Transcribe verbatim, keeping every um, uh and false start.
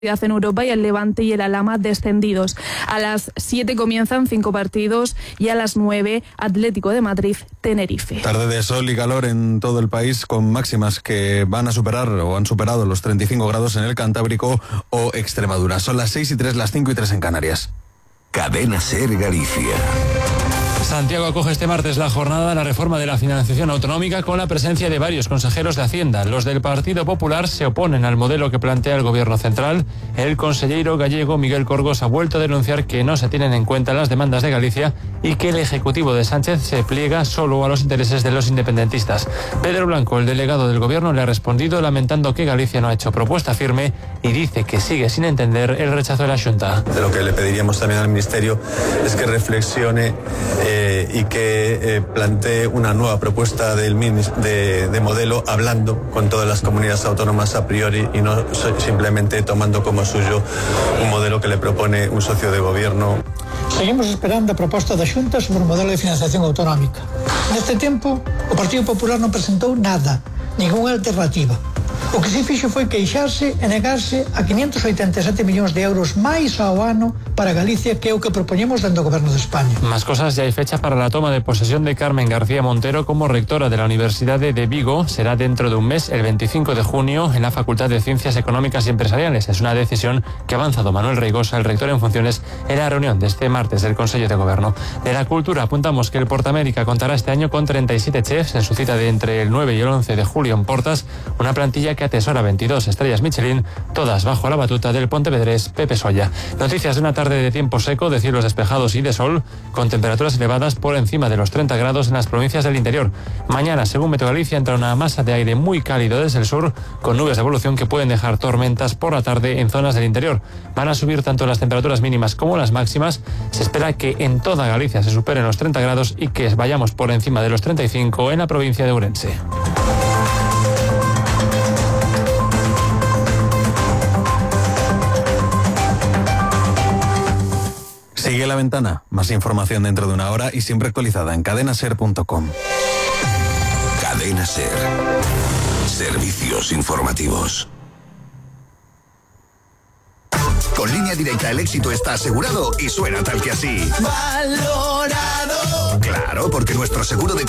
en Europa y el Levante y el Alhama descendidos. A las siete comienzan cinco partidos y a las nueve Atlético de Madrid, Tenerife. Tarde de sol y calor en todo el país con máximas que van a superar o han superado los treinta y cinco grados en el Cantábrico o Extremadura. Son las seis y tres, las cinco y tres en Canarias. Cadena SER Galicia. Santiago acoge este martes la jornada de la reforma de la financiación autonómica con la presencia de varios consejeros de Hacienda. Los del Partido Popular se oponen al modelo que plantea el Gobierno central. El consejero gallego Miguel Corgos ha vuelto a denunciar que no se tienen en cuenta las demandas de Galicia y que el Ejecutivo de Sánchez se pliega solo a los intereses de los independentistas. Pedro Blanco, el delegado del Gobierno, le ha respondido lamentando que Galicia no ha hecho propuesta firme y dice que sigue sin entender el rechazo de la Xunta. De lo que le pediríamos también al Ministerio es que reflexione eh, y que eh, plantee una nueva propuesta del, de, de modelo hablando con todas las comunidades autónomas a priori y no simplemente tomando como suyo un modelo que le propone un socio de gobierno. Seguimos esperando a proposta da Xunta sobre o modelo de financiación autonómica. Neste tempo, o Partido Popular non presentou nada, ninguna alternativa. O que se fixo foi queixarse e negarse a quinientos oitenta e sete millóns de euros máis ao ano para Galicia, que é o que propoñemos dentro do Goberno de España. Más cosas, ya hay fecha para la toma de posesión de Carmen García Montero como rectora de la Universidad de Vigo. Será dentro de un mes, el veinticinco de junio, en la Facultad de Ciencias Económicas y Empresariales. Es una decisión que ha avanzado Manuel Reigosa, el rector en funciones, en la reunión de este martes del Consejo de Gobierno. De la cultura, apuntamos que el Portamérica contará este año con treinta y siete chefs en su cita de entre el nueve y el once de julio en Portas, una plantilla que atesora veintidós estrellas Michelin, todas bajo la batuta del pontevedrés Pepe Solla. Noticias de una tarde de tiempo seco, de cielos despejados y de sol, con temperaturas elevadas por encima de los treinta grados en las provincias del interior. Mañana, según Meteo Galicia, entra una masa de aire muy cálido desde el sur, con nubes de evolución que pueden dejar tormentas por la tarde en zonas del interior. Van a subir tanto las temperaturas mínimas como las máximas. Se espera que en toda Galicia se superen los treinta grados y que vayamos por encima de los treinta y cinco en la provincia de Ourense. Sigue La Ventana. Más información dentro de una hora y siempre actualizada en cadena ser punto com. Cadena SER. Servicios informativos. Con Línea Directa el éxito está asegurado y suena tal que así. Valorado. Claro, porque nuestro seguro de